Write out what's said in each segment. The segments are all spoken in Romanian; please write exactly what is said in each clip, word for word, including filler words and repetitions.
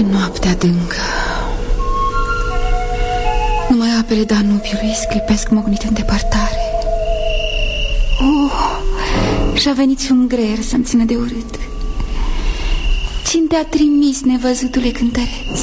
Ce noapte adâncă. Numai apele Danubiului sclipesc mocnit în depărtare. Oh, și-a venit și un greier să-mi țină de urât. Cine te-a trimis, nevăzutule cântăreț?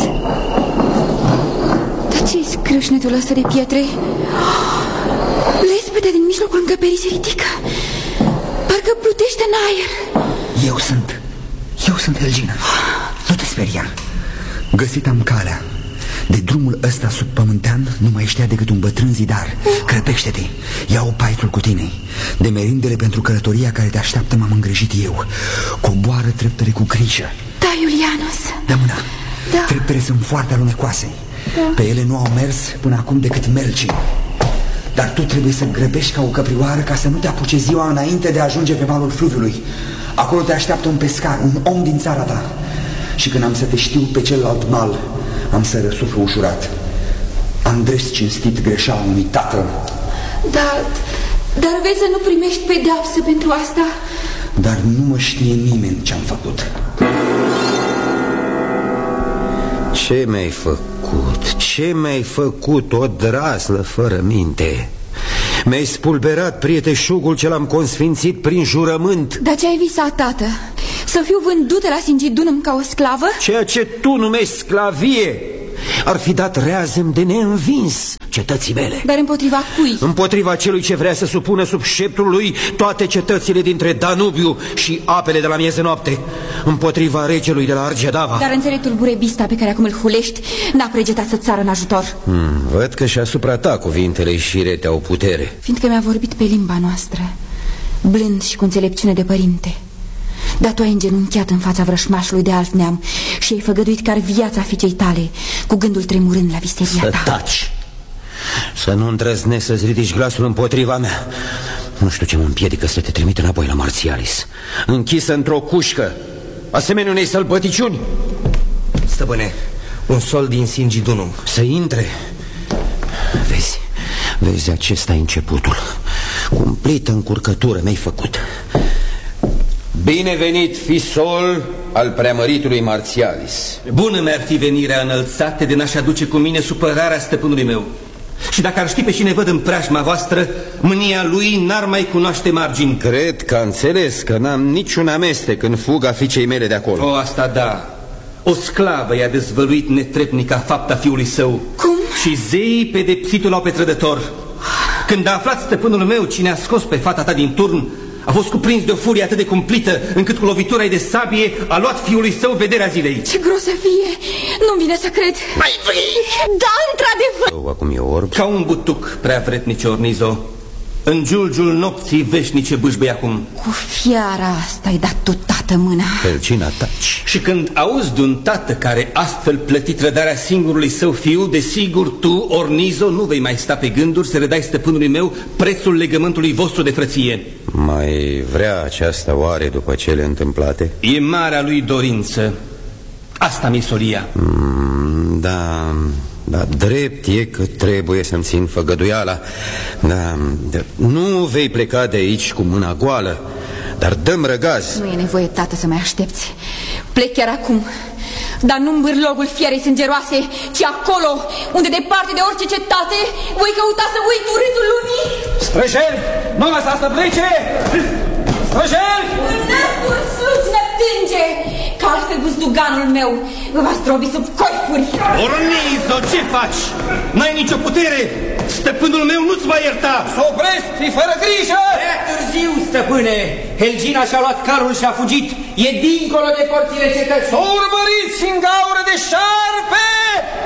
Dar ce-i scrâșnetul ăsta de pietre? Lespede din mijlocul încăperii se ridică. Parcă plutește în aer. Eu sunt, eu sunt Helgina. Nu te speria. Găsit am calea. De drumul ăsta subpământean nu mai știa decât un bătrân zidar. Crăpește-te, ia-o paitul cu tine. De merindele pentru călătoria care te așteaptă m-am îngrijit eu. Coboară treptele cu grijă. Da, Iulianus. Dă mâna. Da. Treptele sunt foarte alunecoase. Da. Pe ele nu au mers până acum decât melcii. Dar tu trebuie să grăbești ca o căprioară ca să nu te apuce ziua înainte de a ajunge pe malul fluviului. Acolo te așteaptă un pescar, un om din țara ta. Și când am să te știu pe celălalt mal, am să răsuflu ușurat. Andres cinstit greșeala unui tată. Dar, dar vezi să nu primești pedeapsă pentru asta? Dar nu mă știe nimeni ce-am făcut. Ce mi-ai făcut? Ce mi-ai făcut, o draslă fără minte? Mi-ai spulberat prieteșugul ce l-am consfințit prin jurământ. Dar ce ai visat, tată? Să fiu vândută la Singidunum ca o sclavă? Ceea ce tu numești sclavie ar fi dat reazem de neînvins cetății mele. Dar împotriva cui? Împotriva celui ce vrea să supună sub șeptrul lui toate cetățile dintre Danubiu și apele de la mieză noapte. Împotriva regelui de la Argedava. Dar înțeletul burebista pe care acum îl hulești n-a pregetat să-ți sară în ajutor. hmm, Văd că și asupra ta cuvintele șirete au putere. Fiindcă mi-a vorbit pe limba noastră, blând și cu înțelepciune de părinte. Dar tu ai îngenunchiat în fața vrășmașului de alt neam și ai făgăduit ca viața fiicei tale, cu gândul tremurând la visteria Să ta. taci! Să nu îndrăznești să-ți ridici glasul împotriva mea. Nu știu ce mă împiedică să te trimit înapoi la Marțialis, închisă într-o cușcă, asemenea unei sălbăticiuni. Stăpâne, un sol din Singidunum. Să intre. Vezi, vezi, acesta e începutul. Cumplită încurcătură mi-ai făcut. Bine venit, fi sol al preamăritului Marțialis. Bună mi-ar fi venirea înălțată de n-aș aduce cu mine supărarea stăpânului meu. Și dacă ar ști pe cine văd în preajma voastră, mânia lui n-ar mai cunoaște margini. Cred că a înțeles că n-am niciun amestec în fuga fiicei mele de acolo. O, asta da. O sclavă i-a dezvăluit netrepnica fapta fiului său. Cum? Și zeii pedepsitul l-au pe trădător. Când a aflat stăpânul meu cine a scos pe fata ta din turn, a fost cuprins de o furie atât de cumplită, încât cu lovitura de sabie a luat fiului său vederea zilei. Ce grozăvie! Nu-mi vine să cred. Mai vrei? Da, într-adevăr. Acum e orb. Ca un butuc, prea vretnice Ornizo. În giulgiul nopții veșnice bâșbâi acum. Cu fiara asta ai dat tu, tată, mâna. Pelcina, taci. Și când auzi de un tată care astfel plăti trădarea singurului său fiu, desigur tu, Ornizo, nu vei mai sta pe gânduri să redai stăpânului meu prețul legământului vostru de frăție. Mai vrea aceasta oare după cele întâmplate? E marea lui dorință. Asta mi-e solia. Mm, da... Dar drept e că trebuie să-mi țin făgăduiala. Da, da, nu vei pleca de aici cu mâna goală, dar dăm răgaz. Nu e nevoie, tată, să mai aștepți. Plec chiar acum. Dar nu în bârlogul fierei sângeroase, ci acolo, unde departe de orice cetate voi căuta să uit urâtul lumii. Străjeri, nu lăsa să plece! Străjeri! Înăltul sluți ne tânge, că altfel buzduganul meu vă va zdrobi sub coifuri. Ornizo, ce faci? N-ai nicio putere! Stăpânul meu nu-ți va ierta! Să opresc, fii fără grijă! Prea târziu, stăpâne! Helgina și-a luat calul și a fugit. E dincolo de porțile cetății. Să urmăriți în gaură de șarpe!